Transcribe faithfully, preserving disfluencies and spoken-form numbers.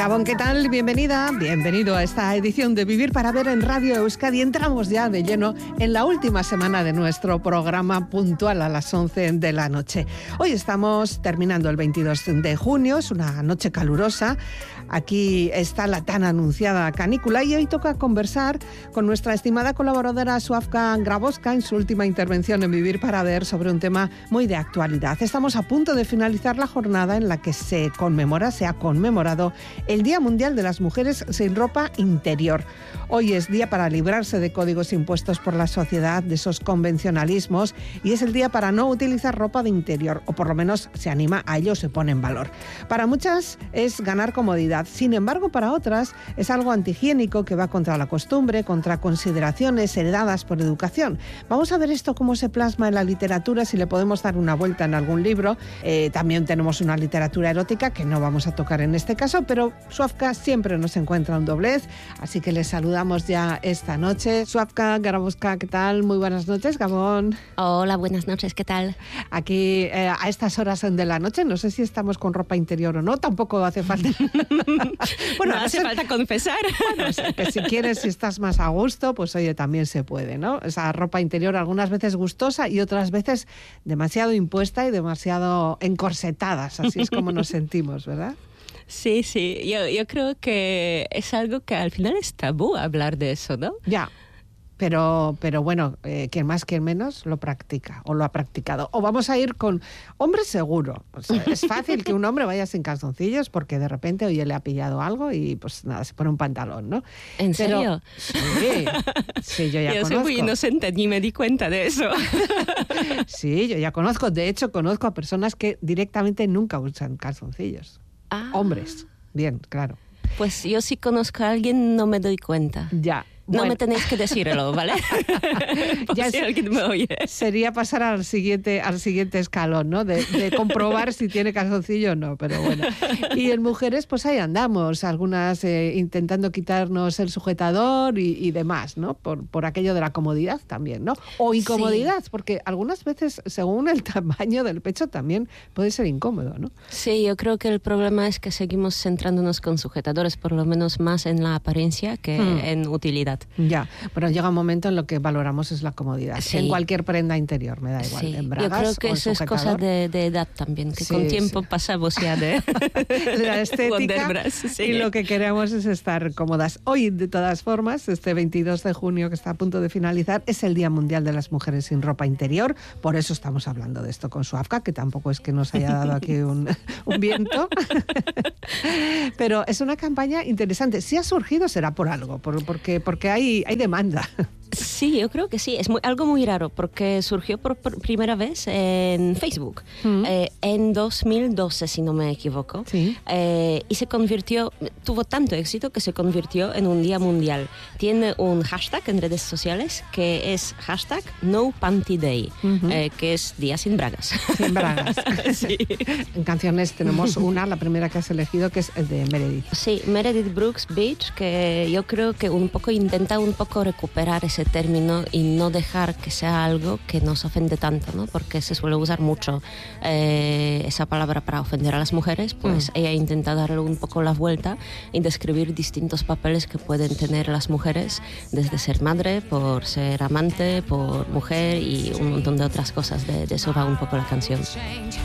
Gabón, ¿qué tal? Bienvenida, bienvenido a esta edición de Vivir para Ver en Radio Euskadi. Entramos ya de lleno en la última semana de nuestro programa, puntual a las once de la noche. Hoy estamos terminando el veintidós de junio, es una noche calurosa. Aquí está la tan anunciada canícula y hoy toca conversar con nuestra estimada colaboradora Suafka Grabowska en su última intervención en Vivir para Ver sobre un tema muy de actualidad. Estamos a punto de finalizar la jornada en la que se conmemora, se ha conmemorado el Día Mundial de las Mujeres sin Ropa Interior. Hoy es día para librarse de códigos impuestos por la sociedad, de esos convencionalismos, y es el día para no utilizar ropa de interior, o por lo menos se anima a ello, se pone en valor. Para muchas es ganar comodidad. Sin embargo, para otras es algo antihigiénico que va contra la costumbre, contra consideraciones heredadas por educación. Vamos a ver esto cómo se plasma en la literatura, si le podemos dar una vuelta en algún libro. Eh, también tenemos una literatura erótica que no vamos a tocar en este caso, pero Suafka siempre nos encuentra un doblez, así que les saludamos ya esta noche. Suafka Grabowska, ¿qué tal? Muy buenas noches, Gabón. Hola, buenas noches, ¿qué tal? Aquí eh, a estas horas de la noche, no sé si estamos con ropa interior o no, tampoco hace falta. Bueno, no hace ser... falta confesar. Bueno, que si quieres, si estás más a gusto, pues oye, también se puede, ¿no? Esa ropa interior algunas veces gustosa y otras veces demasiado impuesta y demasiado encorsetadas, así es como nos sentimos, ¿verdad? Sí, sí, yo, yo creo que es algo que al final es tabú hablar de eso, ¿no? Ya. Pero, pero bueno, eh, quien más, quien menos lo practica o lo ha practicado. O vamos a ir con hombres seguro. O sea, es fácil que un hombre vaya sin calzoncillos porque de repente, oye, le ha pillado algo y pues nada, se pone un pantalón, ¿no? ¿En pero, serio? Sí, sí, yo ya yo conozco. Yo soy muy inocente, ni me di cuenta de eso. Sí, yo ya conozco. De hecho, conozco a personas que directamente nunca usan calzoncillos. Ah. Hombres. Bien, claro. Pues yo si conozco a alguien no me doy cuenta. Ya. No Bueno. me tenéis que decirlo, ¿vale? Ya si alguien me oye. Sería pasar al siguiente, al siguiente escalón, ¿no? De, de comprobar si tiene calzoncillo o no, pero bueno. Y en mujeres, pues ahí andamos, algunas eh, intentando quitarnos el sujetador y, y demás, ¿no? Por, por aquello de la comodidad también, ¿no? O incomodidad, sí. Porque algunas veces, según el tamaño del pecho, también puede ser incómodo, ¿no? Sí, yo creo que el problema es que seguimos centrándonos con sujetadores, por lo menos más en la apariencia que hmm. en utilidad. Ya, pero llega un momento en lo que valoramos es la comodidad. Sí. En cualquier prenda interior, me da igual. Sí. En bragas, yo creo que eso es cosa de, de edad también, que sí, con tiempo sí. pasamos ya de, de la estética sí. y lo que queremos es estar cómodas. Hoy, de todas formas, este veintidós de junio que está a punto de finalizar, es el Día Mundial de las Mujeres sin Ropa Interior. Por eso estamos hablando de esto con Suafka, que tampoco es que nos haya dado aquí un, un viento. Pero es una campaña interesante. Si ha surgido será por algo, por, porque, porque hay, hay demanda. Sí, yo creo que sí. Es muy, algo muy raro porque surgió por, por primera vez en Facebook mm. eh, en dos mil doce, si no me equivoco. Sí. Eh, y se convirtió, tuvo tanto éxito que se convirtió en un día mundial. Tiene un hashtag en redes sociales que es hashtag No Panty Day, uh-huh. eh, que es día sin bragas. Sin bragas. Sí. En canciones tenemos una, la primera que has elegido, que es el de Meredith. Sí, Meredith Brooks Beach, que yo creo que un poco intenta un poco recuperar ese término y no dejar que sea algo que nos ofende tanto, ¿no? Porque se suele usar mucho eh, esa palabra para ofender a las mujeres, pues mm. ella intenta darle un poco la vuelta y describir distintos papeles que pueden tener las mujeres, desde ser madre, por ser amante, por mujer y un montón de otras cosas. De, de eso va un poco la canción.